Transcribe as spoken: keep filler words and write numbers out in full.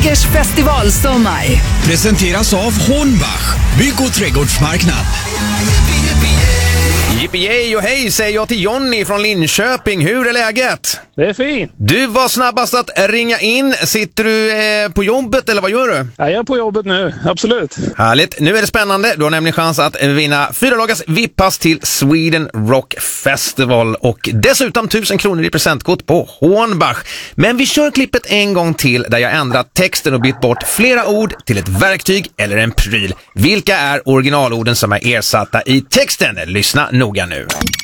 Rockers festivalsommar. Presenteras av Hornbach, bygg- och trädgårdsmarknad. Yippie och hej, säger jag till Jonny från Linköping. Hur är läget? Det är fint. Du var snabbast att ringa in. Sitter du eh, på jobbet eller vad gör du? Jag är på jobbet nu, absolut. Härligt. Nu är det spännande. Du har nämligen chans att vinna fyra dagars V I P-pass till Sweden Rock Festival och dessutom tusen kronor i presentkort på Hornbach. Men vi kör klippet en gång till där jag ändrat texten och bytt bort flera ord till ett verktyg eller en pryl. Vilka är originalorden som är ersatta i texten? Lyssna noga nu.